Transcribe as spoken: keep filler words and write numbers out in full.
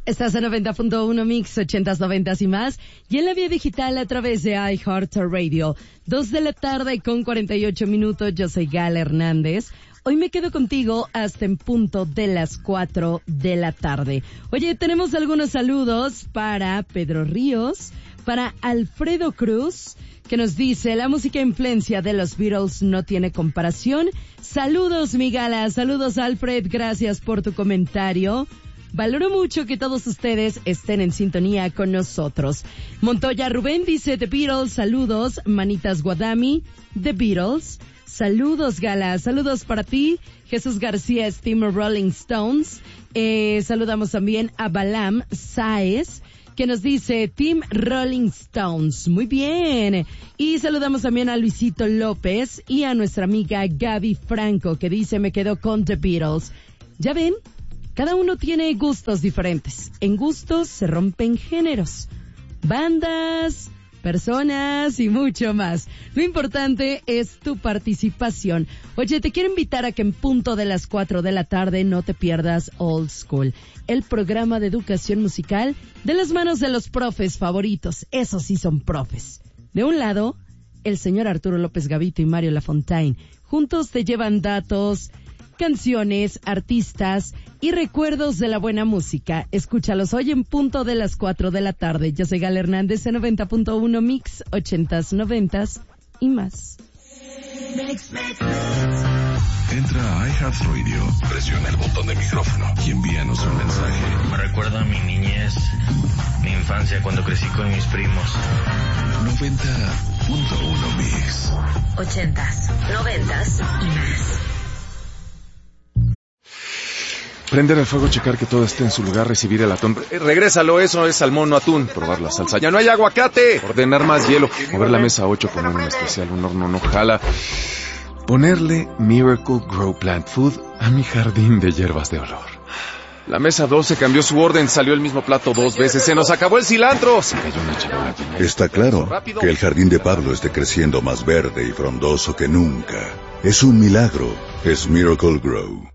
Estás en noventa punto uno Mix, ochentas, noventas y más, y en la vía digital a través de iHeartRadio. Dos de la tarde con cuarenta y ocho minutos, yo soy Gal Hernández. Hoy me quedo contigo hasta en punto de las cuatro de la tarde. Oye, tenemos algunos saludos para Pedro Ríos, para Alfredo Cruz, que nos dice, la música e influencia de los Beatles no tiene comparación. Saludos, mi Gala, saludos, Alfred, gracias por tu comentario. Valoro mucho que todos ustedes estén en sintonía con nosotros. Montoya Rubén dice, The Beatles, saludos. Manitas Guadami, The Beatles. Saludos, Gala, saludos para ti. Jesús García, Steam Rolling Stones. Eh, saludamos también a Balam Saez, que nos dice Team Rolling Stones. Muy bien. Y saludamos también a Luisito López y a nuestra amiga Gaby Franco, que dice, me quedo con The Beatles. ¿Ya ven? Cada uno tiene gustos diferentes. En gustos se rompen géneros, bandas, personas y mucho más. Lo importante es tu participación. Oye, te quiero invitar a que en punto de las cuatro de la tarde no te pierdas Old School, el programa de educación musical de las manos de los profes favoritos. Esos sí son profes. De un lado, el señor Arturo López Gavito y Mario Lafontaine. Juntos te llevan datos, canciones, artistas y recuerdos de la buena música. Escúchalos hoy en punto de las cuatro de la tarde. Yo soy Gal Hernández en noventa punto uno Mix, ochentas, noventas y más. Entra a iHeartRadio, presiona el botón de micrófono y envíanos un mensaje. Me recuerda a mi niñez, mi infancia cuando crecí con mis primos. noventa punto uno Mix. Ochentas, noventas y más. Prender el fuego, checar que todo esté en su lugar, recibir el atún. Eh, regrésalo, eso es salmón, no atún. Probar la salsa. ¡Ya no hay aguacate! Ordenar más hielo. Mover la mesa ocho, poner un especial, un horno no jala. Ponerle Miracle Grow Plant Food a mi jardín de hierbas de olor. La mesa doce cambió su orden, salió el mismo plato dos veces. ¡Se nos acabó el cilantro! Se cayó una charola llena de... Está claro que el jardín de Pablo esté creciendo más verde y frondoso que nunca. Es un milagro. Es Miracle Grow.